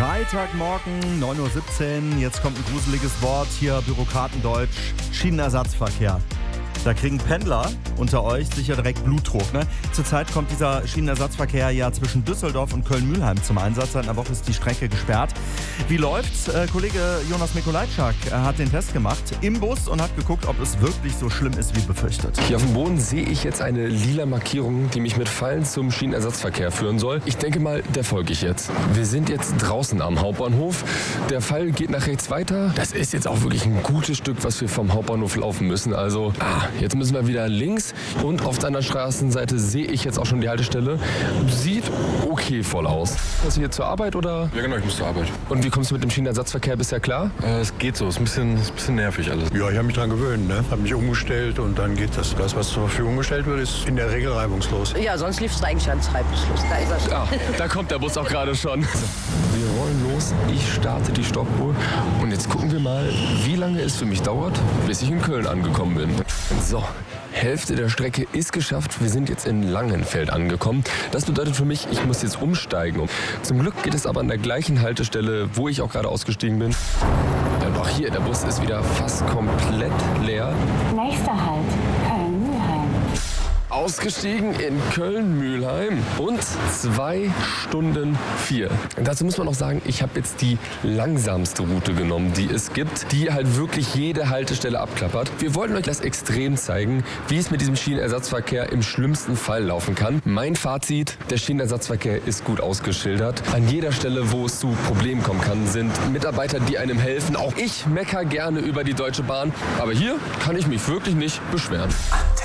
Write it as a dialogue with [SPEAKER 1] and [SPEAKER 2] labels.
[SPEAKER 1] Freitagmorgen, 9:17 Uhr. Jetzt kommt ein gruseliges Wort hier, Bürokratendeutsch, Schienenersatzverkehr. Da kriegen Pendler unter euch sicher direkt Blutdruck. Ne? Zurzeit kommt dieser Schienenersatzverkehr ja zwischen Düsseldorf und Köln-Mühlheim zum Einsatz. Seit einer Woche ist die Strecke gesperrt. Wie läuft's? Kollege Jonas Mikolajczak hat den Test gemacht im Bus und hat geguckt, ob es wirklich so schlimm ist wie befürchtet.
[SPEAKER 2] Hier auf dem Boden sehe ich jetzt eine lila Markierung, die mich mit Pfeilen zum Schienenersatzverkehr führen soll. Ich denke mal, der folge ich jetzt. Wir sind jetzt draußen am Hauptbahnhof. Der Pfeil geht nach rechts weiter. Das ist jetzt auch wirklich ein gutes Stück, was wir vom Hauptbahnhof laufen müssen. Also, jetzt müssen wir wieder links. Und auf der anderen Straßenseite sehe ich jetzt auch schon die Haltestelle. Sieht okay voll aus. Hast du hier zur Arbeit oder?
[SPEAKER 3] Ja genau, ich muss zur Arbeit.
[SPEAKER 2] Und wie kommst du mit dem Schienenersatzverkehr bisher klar?
[SPEAKER 3] Es geht so, ist ein bisschen nervig alles.
[SPEAKER 4] Ja, ich habe mich dran gewöhnt, ne? Habe mich umgestellt und dann geht das. Das, was zur Verfügung gestellt wird, ist in der Regel reibungslos.
[SPEAKER 5] Ja, sonst lief es eigentlich ganz reibungslos. Da ist er schon.
[SPEAKER 2] Da kommt der Bus auch gerade schon. Wir rollen los, ich starte die Stoppuhr und jetzt gucken wir mal, wie lange es für mich dauert, bis ich in Köln angekommen bin. So, Hälfte der Strecke ist geschafft. Wir sind jetzt in Langenfeld angekommen. Das bedeutet für mich, ich muss jetzt umsteigen. Zum Glück geht es aber an der gleichen Haltestelle, wo ich auch gerade ausgestiegen bin. Und auch hier, der Bus ist wieder fast komplett leer.
[SPEAKER 6] Nächster Halt, Köln-Mühlheim.
[SPEAKER 2] Ausgestiegen in Köln-Mühlheim und 2 Stunden 4. Dazu muss man auch sagen, ich habe jetzt die langsamste Route genommen, die es gibt, die halt wirklich jede Haltestelle abklappert. Wir wollten euch das Extrem zeigen, wie es mit diesem Schienenersatzverkehr im schlimmsten Fall laufen kann. Mein Fazit, der Schienenersatzverkehr ist gut ausgeschildert. An jeder Stelle, wo es zu Problemen kommen kann, sind Mitarbeiter, die einem helfen. Auch ich meckere gerne über die Deutsche Bahn, aber hier kann ich mich wirklich nicht beschweren.